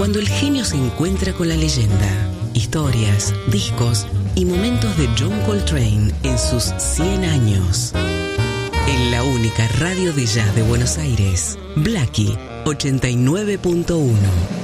Cuando el genio se encuentra con la leyenda. Historias, discos y momentos de John Coltrane en sus 100 años. En la única radio de jazz de Buenos Aires, Blackie 89.1.